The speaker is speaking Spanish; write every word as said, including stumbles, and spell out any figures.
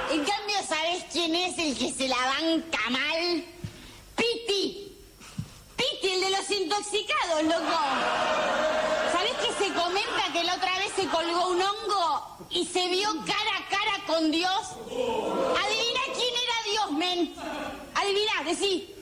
En cambio, ¿sabés quién es el que se la banca mal? Piti. Piti, el de los intoxicados, loco. ¿Sabés que se comenta que la otra vez se colgó un hongo y se vio cara a cara con Dios? Adivina quién era Dios, men. Adivina, decí.